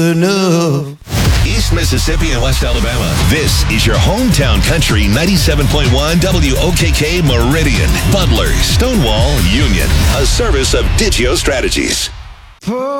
enough. East Mississippi and West Alabama. This is your hometown country 97.1 WOKK Meridian, Butler, Stonewall, Union. A service of Digio Strategies.